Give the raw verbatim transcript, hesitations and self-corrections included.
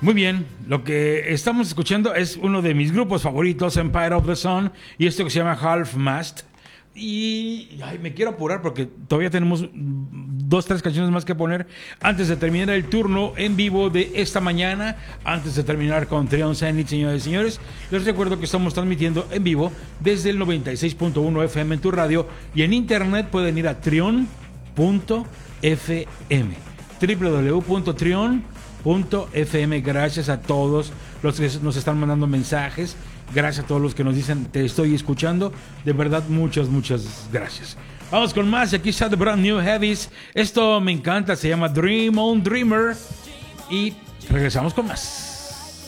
Muy bien, lo que estamos escuchando es uno de mis grupos favoritos, Empire of the Sun, y esto que se llama Half Mast. Y ay, me quiero apurar porque todavía tenemos dos, tres canciones más que poner antes de terminar el turno en vivo de esta mañana. Antes de terminar con Trion Zenith, señoras y señores, les recuerdo que estamos transmitiendo en vivo desde el noventa y seis punto uno F M en tu radio, y en internet pueden ir a trion punto f m, doble u doble u doble u punto trion punto f m. Gracias a todos los que nos están mandando mensajes. Gracias a todos los que nos dicen te estoy escuchando. De verdad, muchas, muchas gracias. Vamos con más. Y aquí está The Brand New Heavies. Esto me encanta. Se llama Dream on Dreamer. Y regresamos con más.